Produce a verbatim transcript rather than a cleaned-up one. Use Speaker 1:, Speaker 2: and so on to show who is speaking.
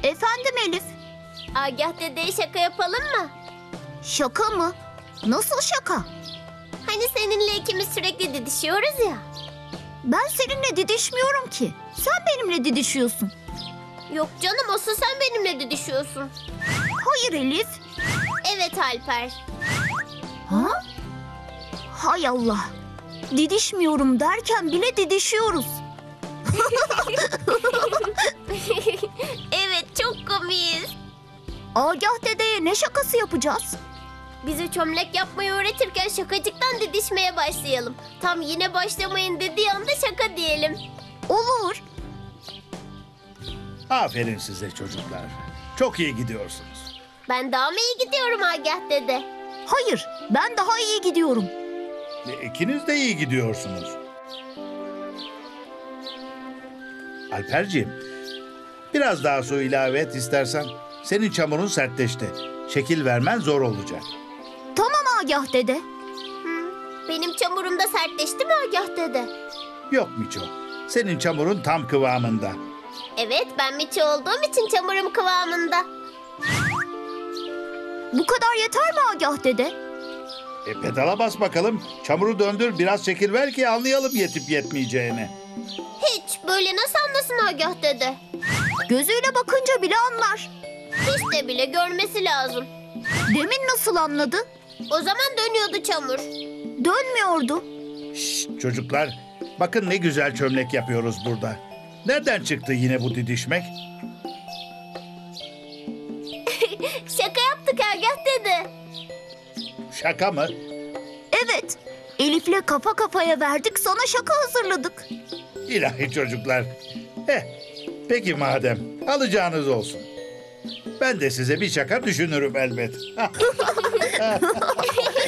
Speaker 1: Efendim Elif?
Speaker 2: Agah dedeye şaka yapalım mı?
Speaker 1: Şaka mı? Nasıl şaka?
Speaker 2: Hani seninle ikimiz sürekli didişiyoruz ya.
Speaker 1: Ben seninle didişmiyorum ki. Sen benimle didişiyorsun.
Speaker 2: Yok canım, asıl sen benimle didişiyorsun.
Speaker 1: Hayır Elif.
Speaker 2: Evet Alper.
Speaker 1: Ha? Hay Allah. Didişmiyorum derken bile didişiyoruz.
Speaker 2: Evet, çok komiyiz.
Speaker 1: Agah dedeye ne şakası yapacağız?
Speaker 2: Bize çömlek yapmayı öğretirken şakacıktan didişmeye başlayalım. Tam yine başlamayın dediği anda şaka diyelim.
Speaker 1: Olur.
Speaker 3: Aferin size çocuklar. Çok iyi gidiyorsunuz.
Speaker 2: Ben daha mı iyi gidiyorum Agah dede?
Speaker 1: Hayır, ben daha iyi gidiyorum.
Speaker 3: E, İkiniz de iyi gidiyorsunuz. Alperciğim, biraz daha su ilave et istersen. Senin çamurun sertleşti. Şekil vermen zor olacak.
Speaker 1: Tamam Agah dede.
Speaker 2: Benim çamurum da sertleşti mi Agah dede?
Speaker 3: Yok Miço, senin çamurun tam kıvamında.
Speaker 2: Evet, ben Miço olduğum için çamurum kıvamında.
Speaker 1: Bu kadar yeter mi Agah dede?
Speaker 3: E pedala bas bakalım. Çamuru döndür, biraz şekil ver ki anlayalım yetip yetmeyeceğini.
Speaker 2: Hiç, böyle nasıl anlasın Agah dede?
Speaker 1: Gözüyle bakınca bile anlar.
Speaker 2: Hiç de bile görmesi lazım.
Speaker 1: Demin nasıl anladı?
Speaker 2: O zaman dönüyordu çamur.
Speaker 1: Dönmüyordu.
Speaker 3: Şşt çocuklar, bakın ne güzel çömlek yapıyoruz burada. Nereden çıktı yine bu didişmek?
Speaker 2: Şaka yaptık Agah dede.
Speaker 3: Şaka mı?
Speaker 1: Evet. Elif'le kafa kafaya verdik, sana şaka hazırladık.
Speaker 3: İlahi çocuklar. Heh, peki madem, alacağınız olsun. Ben de size bir şaka düşünürüm elbet.